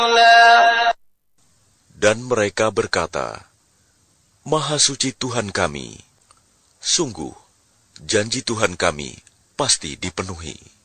Dan mereka berkata, Maha suci Tuhan kami, sungguh janji Tuhan kami pasti dipenuhi.